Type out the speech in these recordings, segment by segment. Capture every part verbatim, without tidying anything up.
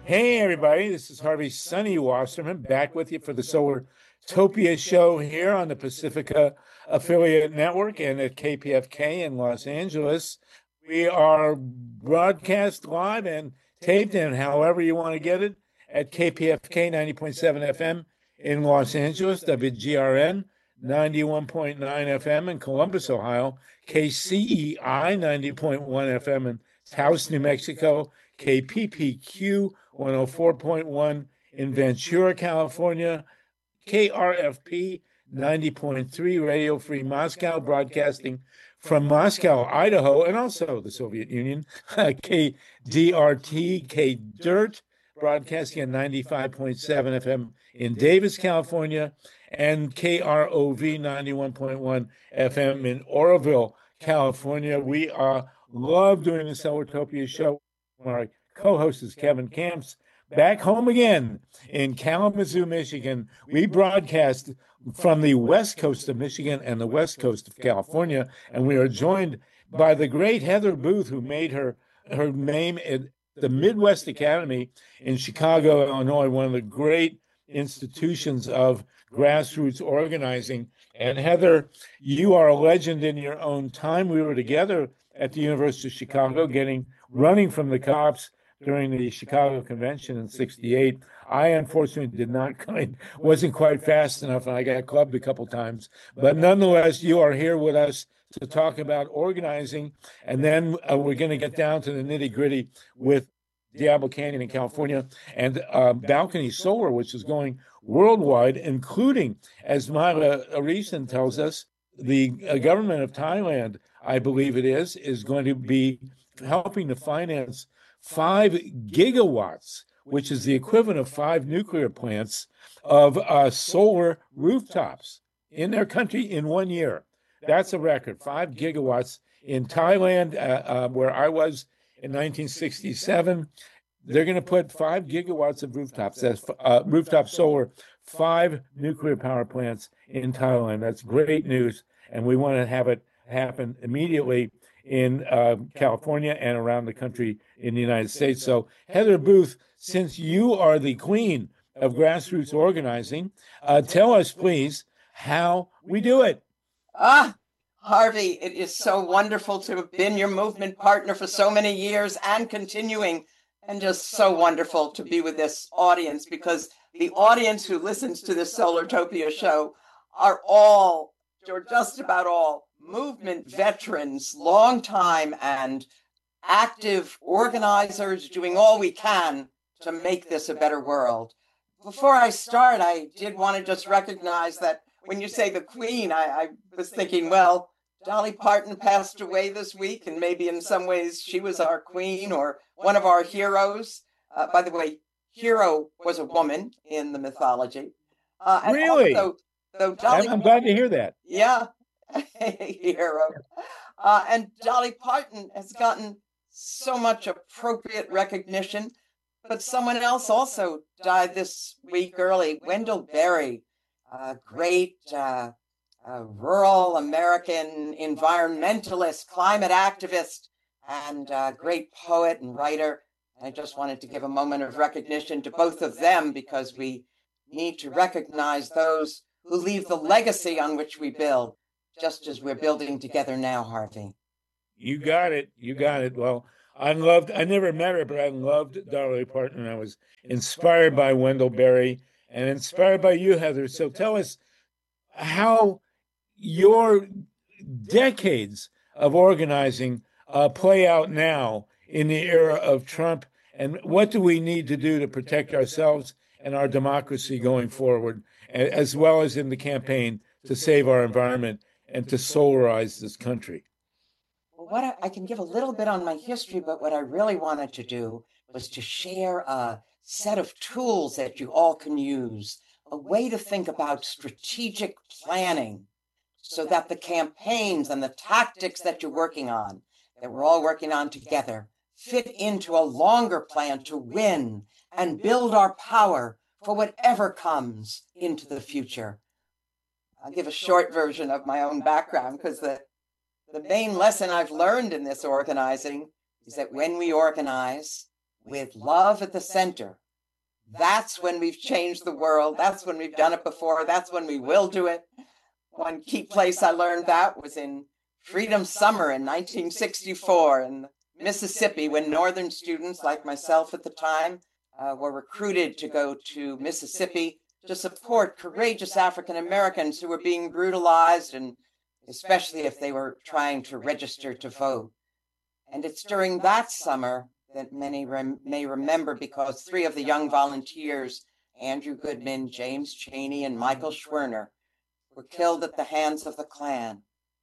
Hey, everybody, this is Harvey Sunny Wasserman back with you for the Solar Topia show here on the Pacifica Affiliate Network and at K P F K in Los Angeles. We are broadcast live and taped, and however you want to get it, at K P F K ninety point seven F M in Los Angeles, W G R N ninety-one point nine F M in Columbus, Ohio, K C E I ninety point one F M in Taos, New Mexico, K P P Q one oh four point one in Ventura, California, K R F P ninety point three Radio Free Moscow, broadcasting from Moscow, Idaho, and also the Soviet Union, K D R T, K Dirt, broadcasting at ninety-five point seven F M in Davis, California, and K R O V ninety-one point one F M in Oroville, California. We uh, love doing the Solartopia show. Our co-host is Kevin Camps, back home again in Kalamazoo, Michigan. We broadcast from the west coast of Michigan and the west coast of California, and we are joined by the great Heather Booth, who made her, her name at the Midwest Academy in Chicago, Illinois, one of the great institutions of grassroots organizing. And Heather, you are a legend in your own time. We were together at the University of Chicago, getting running from the cops during the Chicago Convention in sixty-eight. I unfortunately did not wasn't quite fast enough, and I got clubbed a couple times. But nonetheless, you are here with us to talk about organizing, and then uh, we're going to get down to the nitty gritty with Diablo Canyon in California and uh, Balcony Solar, which is going worldwide, including, as Myla Arison tells us, the uh, government of Thailand, I believe it is, is going to be helping to finance five gigawatts, which is the equivalent of five nuclear plants, of uh, solar rooftops in their country in one year. That's a record, five gigawatts in Thailand, uh, uh, where I was in nineteen sixty-seven. They're going to put five gigawatts of rooftops, that's uh, rooftop solar, five nuclear power plants in Thailand. That's great news, and we want to have it happen immediately in uh, California and around the country in the United States. So, Heather Booth, since you are the queen of grassroots organizing, uh, tell us, please, how we do it. Ah, Harvey, it is so wonderful to have been your movement partner for so many years and continuing, and just so wonderful to be with this audience, because the audience who listens to this Solartopia show are all, or just about all, movement veterans, long time and active organizers doing all we can to make this a better world. Before I start, I did want to just recognize that when you say the Queen, I, I was thinking, well, Dolly Parton passed away this week, and maybe in some ways she was our queen or one of our heroes. Uh, by the way, hero was a woman in the mythology. Uh, and really? Also, though Dolly, I'm, I'm glad to hear that. Yeah. Hero. Uh, and Dolly Parton has gotten so much appropriate recognition, but someone else also died this week early, Wendell Berry, a great uh, uh, rural American environmentalist, climate activist, and uh, great poet and writer. I just wanted to give a moment of recognition to both of them, because we need to recognize those who leave the legacy on which we build, just as we're building together now, Harvey. You got it. You got it. Well, I loved, I never met her, but I loved Dolly Parton. I was inspired by Wendell Berry and inspired by you, Heather. So tell us how your decades of organizing uh, play out now in the era of Trump, and what do we need to do to protect ourselves and our democracy going forward, as well as in the campaign to save our environment and to solarize this country. Well, what I, I can give a little bit on my history, but what I really wanted to do was to share a set of tools that you all can use, a way to think about strategic planning, so that the campaigns and the tactics that you're working on, that we're all working on together, fit into a longer plan to win and build our power for whatever comes into the future. I'll give a short version of my own background, because the, the main lesson I've learned in this organizing is that when we organize, with love at the center. That's when we've changed the world. That's when we've done it before. That's when we will do it. One key place I learned that was in Freedom Summer in nineteen sixty-four in Mississippi, when Northern students like myself at the time uh, were recruited to go to Mississippi to support courageous African Americans who were being brutalized, and especially if they were trying to register to vote. And it's during that summer that many rem- may remember, because three of the young volunteers, Andrew Goodman, James Chaney, and Michael Schwerner, were killed at the hands of the Klan.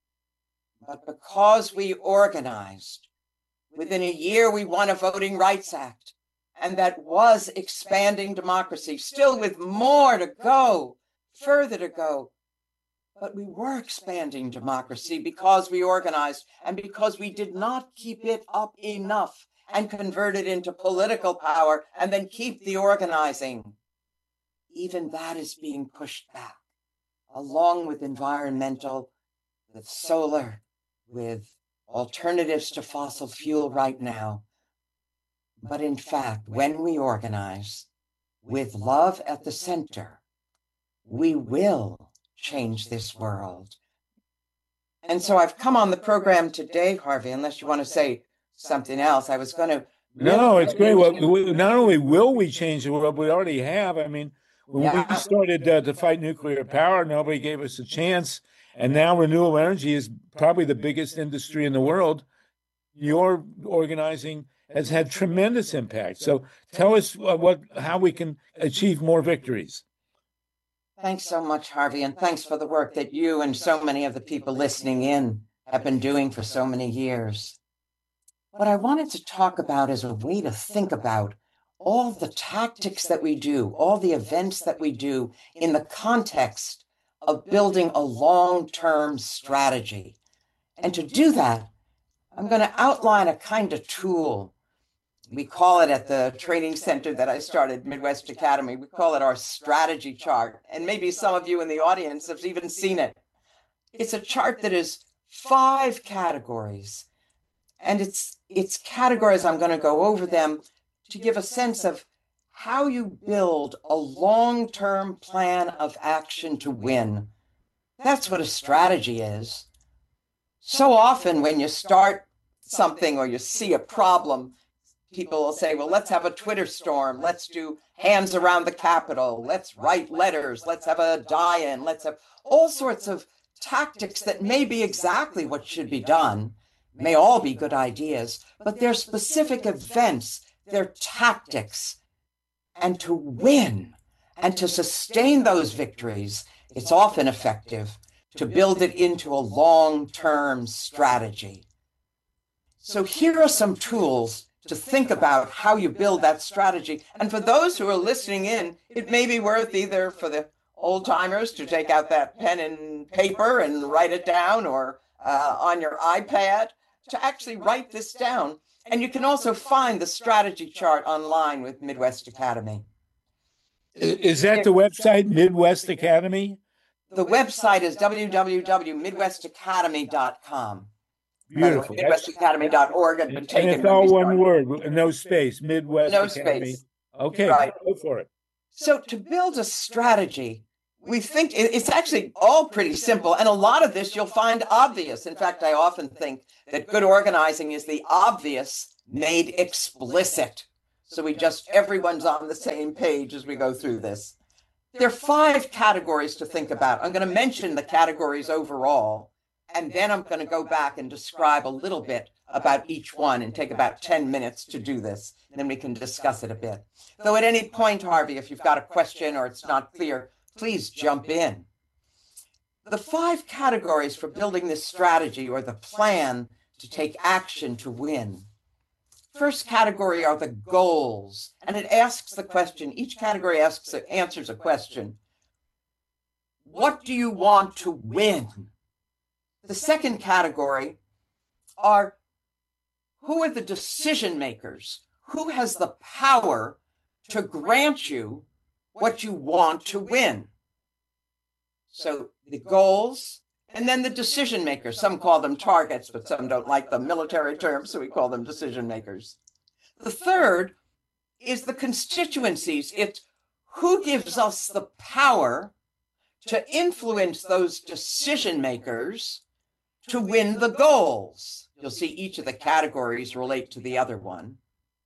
But because we organized, within a year we won a Voting Rights Act, and that was expanding democracy, still with more to go, further to go. But we were expanding democracy because we organized, and because we did not keep it up enough and convert it into political power and then keep the organizing. Even that is being pushed back, along with environmental, with solar, with alternatives to fossil fuel right now. But in fact, when we organize with love at the center, we will change this world. And so I've come on the program today, Harvey, unless you want to say something else. I was going to. No, it's great. Well, we, not only will we change the world, we already have. I mean, when Yeah. we started uh, to fight nuclear power, nobody gave us a chance. And now renewable energy is probably the biggest industry in the world. Your organizing has had tremendous impact. So tell us uh, what how we can achieve more victories. Thanks so much, Harvey, and thanks for the work that you and so many of the people listening in have been doing for so many years. What I wanted to talk about is a way to think about all the tactics that we do, all the events that we do in the context of building a long-term strategy. And to do that, I'm going to outline a kind of tool. We call it at the training center that I started, Midwest Academy, we call it our strategy chart. And maybe some of you in the audience have even seen it. It's a chart that is five categories. And it's, it's categories, I'm going to go over them to give a sense of how you build a long-term plan of action to win. That's what a strategy is. So often when you start something or you see a problem, people will say, well, let's have a Twitter storm. Let's do hands around the Capitol. Let's write letters. Let's have a die-in. Let's have all sorts of tactics that may be exactly what should be done, may all be good ideas, but they're specific events, they're tactics. And to win and to sustain those victories, it's often effective to build it into a long-term strategy. So here are some tools to think about how you build that strategy. And for those who are listening in, it may be worth either for the old timers to take out that pen and paper and write it down, or uh, on your iPad to actually write this down. And you can also find the strategy chart online with Midwest Academy. Is that the website, Midwest Academy? The website is w w w dot midwest academy dot com. Beautiful. midwest academy dot org had been And taken. it's all one word, no space, Midwest No Academy. space. Okay, Right. go for it. So to build a strategy, we think it- it's actually all pretty simple. And a lot of this you'll find obvious. In fact, I often think that good organizing is the obvious made explicit. So we just, everyone's on the same page as we go through this. There are five categories to think about. I'm going to mention the categories overall, and then I'm going to go back and describe a little bit about each one and take about ten minutes to do this. And then we can discuss it a bit. Though at any point, Harvey, if you've got a question or it's not clear, please jump in. The five categories for building this strategy, or the plan to take action to win. First category are the goals, and it asks the question, each category asks, answers a question. What do you want to win? The second category are, who are the decision makers? Who has the power to grant you what you want to win? So the goals, and then the decision makers. Some call them targets, but some don't like the military term, so we call them decision makers. The third is the constituencies. It's who gives us the power to influence those decision makers to win the goals. You'll see each of the categories relate to the other one.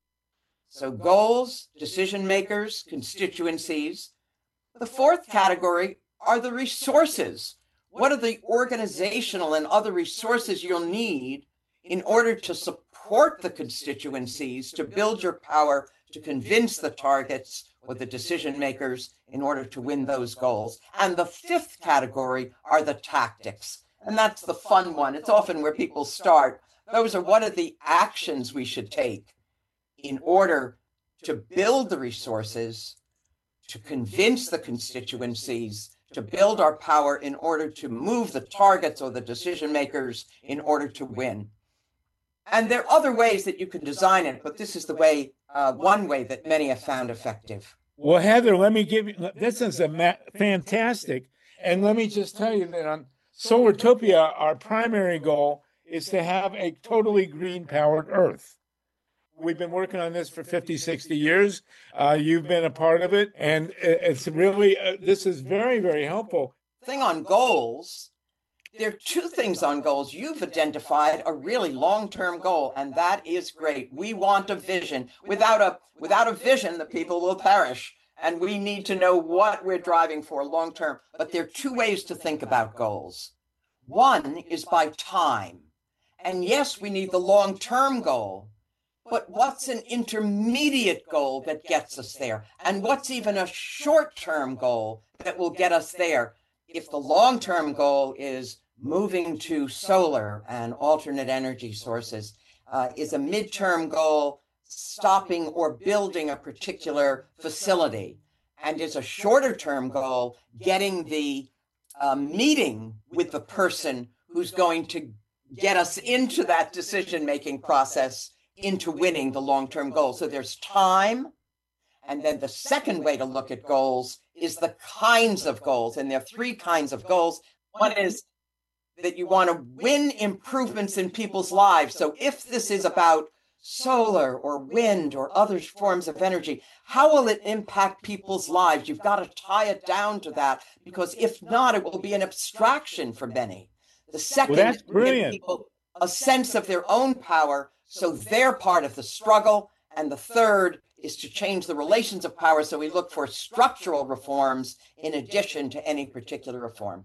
So goals, decision makers, constituencies. The fourth category are the resources. What are the organizational and other resources you'll need in order to support the constituencies, to build your power, to convince the targets or the decision makers in order to win those goals? And the fifth category are the tactics. And that's the fun one. It's often where people start. Those are what are the actions we should take in order to build the resources, to convince the constituencies, to build our power in order to move the targets or the decision makers in order to win. And there are other ways that you can design it, but this is the way, uh, one way that many have found effective. Well, Heather, let me give you, this is a ma- fantastic. And let me just tell you that on Solartopia, our primary goal is to have a totally green powered Earth. We've been working on this for fifty, sixty years. Uh, you've been a part of it. And it's really, uh, this is very, very helpful. Thing on goals, there are two things on goals. You've identified a really long-term goal, and that is great. We want a vision. Without a, without a vision, the people will perish. And we need to know what we're driving for long-term. But there are two ways to think about goals. One is by time. And yes, we need the long-term goal. But what's an intermediate goal that gets us there? And what's even a short-term goal that will get us there? If the long-term goal is moving to solar and alternate energy sources, uh, is a midterm goal stopping or building a particular facility, and is a shorter-term goal getting the uh, meeting with the person who's going to get us into that decision-making process, into winning the long-term goal. So there's time. And then the second way to look at goals is the kinds of goals. And there are three kinds of goals. One is that you want to win improvements in people's lives. So if this is about solar or wind or other forms of energy, how will it impact people's lives? You've got to tie it down to that, because if not, it will be an abstraction for many. The second Well, that's is to brilliant. give people a sense of their own power, so they're part of the struggle. And the third is to change the relations of power. So we look for structural reforms in addition to any particular reform.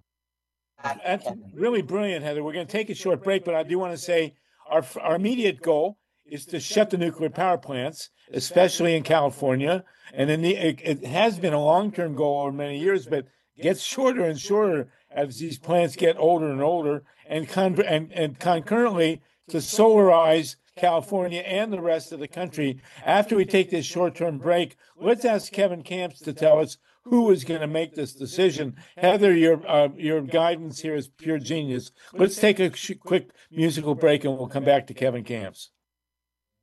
That's really brilliant, Heather. We're going to take a short break, but I do want to say our, our immediate goal is to shut the nuclear power plants, especially in California. And then the, it, it has been a long-term goal over many years, but gets shorter and shorter as these plants get older and older, and con- and, and concurrently to solarize California and the rest of the country. After we take this short-term break, let's ask Kevin Camps to tell us who is going to make this decision. Heather, your uh, your guidance here is pure genius. Let's take a sh- quick musical break, and we'll come back to Kevin Camps.